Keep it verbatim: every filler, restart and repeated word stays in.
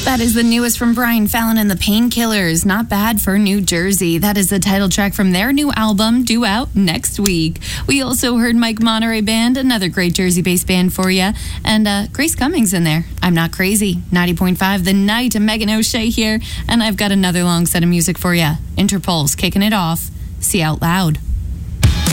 That is the newest from Brian Fallon and the Painkillers. Not bad for New Jersey. That is the title track from their new album, due out next week. We also heard Mike Monterey Band, another great Jersey-based band for you. And uh, Grace Cummings in there. I'm Not Crazy. ninety point five The Night. Megan O'Shea here. And I've got another long set of music for you. Interpol's kicking it off. See Out Loud.